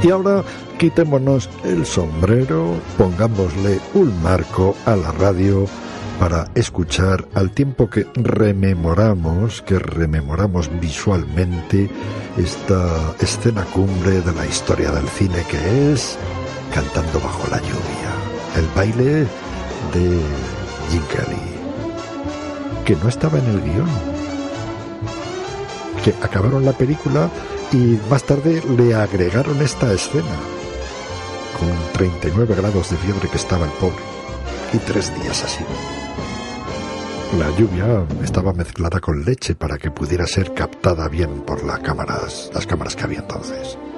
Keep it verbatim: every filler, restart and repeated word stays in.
Y ahora quitémonos el sombrero, pongámosle un marco a la radio para escuchar al tiempo que rememoramos, que rememoramos visualmente esta escena cumbre de la historia del cine, que es Cantando bajo la lluvia, el baile de Gene Kelly, que no estaba en el guión, que acabaron la película y más tarde le agregaron esta escena, con treinta y nueve grados de fiebre que estaba el pobre, y tres días así. La lluvia estaba mezclada con leche para que pudiera ser captada bien por las cámaras, las cámaras que había entonces.